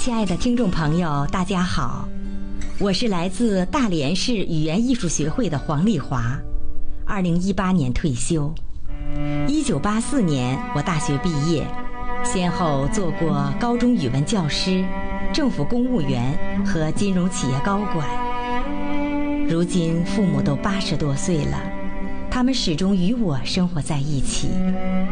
亲爱的听众朋友，大家好，我是来自大连市语言艺术学会的黄丽华，2018年退休。1984年我大学毕业，先后做过高中语文教师、政府公务员和金融企业高管。如今父母都80多岁了，他们始终与我生活在一起。